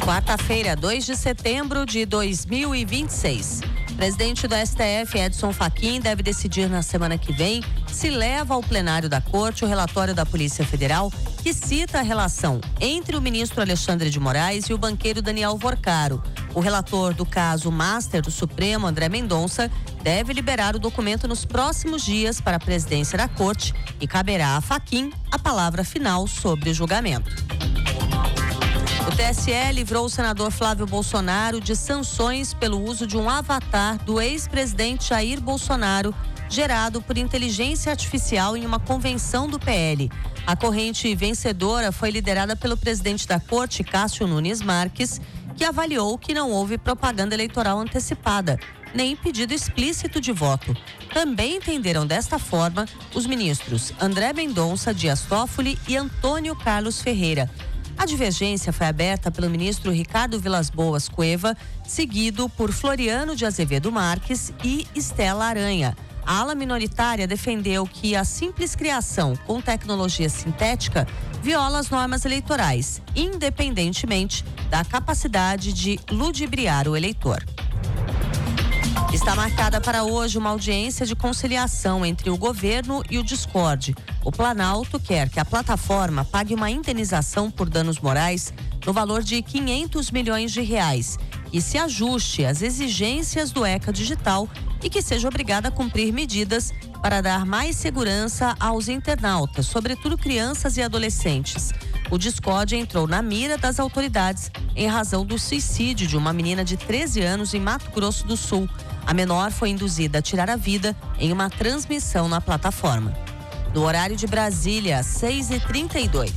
Quarta-feira, 2 de setembro de 2026. Presidente do STF, Edson Fachin, deve decidir na semana que vem se leva ao plenário da Corte o relatório da Polícia Federal que cita a relação entre o ministro Alexandre de Moraes e o banqueiro Daniel Vorcaro. O relator do caso Master do Supremo, André Mendonça, deve liberar o documento nos próximos dias para a presidência da Corte e caberá a Fachin a palavra final sobre o julgamento. O TSE livrou o senador Flávio Bolsonaro de sanções pelo uso de um avatar do ex-presidente Jair Bolsonaro, gerado por inteligência artificial em uma convenção do PL. A corrente vencedora foi liderada pelo presidente da Corte, Cássio Nunes Marques, que avaliou que não houve propaganda eleitoral antecipada, nem pedido explícito de voto. Também entenderam desta forma os ministros André Mendonça, Dias Toffoli e Antônio Carlos Ferreira. A divergência foi aberta pelo ministro Ricardo Vilas Boas Cueva, seguido por Floriano de Azevedo Marques e Estela Aranha. A ala minoritária defendeu que a simples criação com tecnologia sintética viola as normas eleitorais, independentemente da capacidade de ludibriar o eleitor. Está marcada para hoje uma audiência de conciliação entre o governo e o Discord. O Planalto quer que a plataforma pague uma indenização por danos morais no valor de R$500 milhões e se ajuste às exigências do ECA Digital e que seja obrigada a cumprir medidas para dar mais segurança aos internautas, sobretudo crianças e adolescentes. O Discord entrou na mira das autoridades em razão do suicídio de uma menina de 13 anos em Mato Grosso do Sul. A menor foi induzida a tirar a vida em uma transmissão na plataforma. No horário de Brasília, 6h32.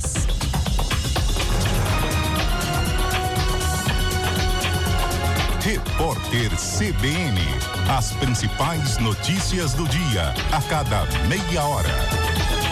Repórter CBN. As principais notícias do dia, a cada meia hora.